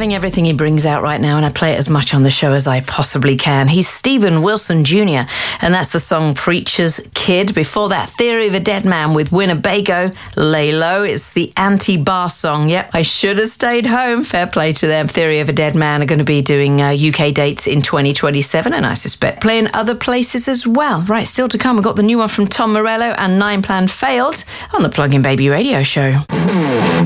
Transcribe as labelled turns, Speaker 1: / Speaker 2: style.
Speaker 1: loving everything he brings out right now, and I play it as much on the show as I possibly can. He's Stephen Wilson Jr., and that's the song Preacher's Kid. Before that, Theory of a Dead Man with Winnebago, Lay Low. It's the anti-bar song. Yep, I should have stayed home. Fair play to them. Theory of a Dead Man are going to be doing UK dates in 2027, and I suspect playing other places as well. Right, still to come, we've got the new one from Tom Morello and Nine Plan Failed on the Plug-in Baby Radio Show.